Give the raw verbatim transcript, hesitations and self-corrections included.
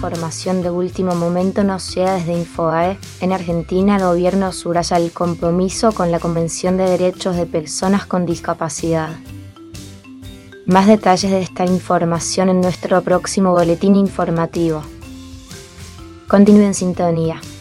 información de último momento nos llega desde Infobae. En Argentina, el gobierno subraya el compromiso con la Convención de Derechos de Personas con Discapacidad. Más detalles de esta información en nuestro próximo boletín informativo. Continúe en sintonía.